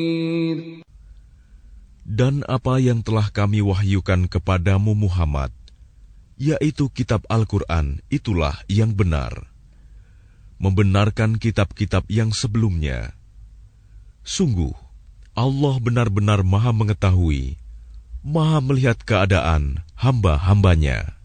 Dan apa yang telah kami wahyukan kepadamu Muhammad, yaitu kitab Al-Quran, itulah yang benar, membenarkan kitab-kitab yang sebelumnya. Sungguh, Allah benar-benar Maha Mengetahui, Maha melihat keadaan hamba-hambanya.